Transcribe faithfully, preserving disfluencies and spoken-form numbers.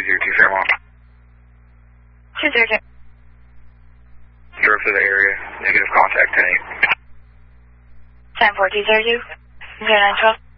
zero two Fairmont. two zero two. Drove to the area. Negative contact ten eight. ten four two zero two. zero nine twelve.